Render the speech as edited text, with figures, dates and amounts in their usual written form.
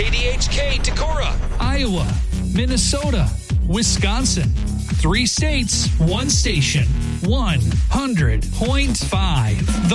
KDHK Decorah, Iowa, Minnesota, Wisconsin. 3 states, 1 station, 100.5.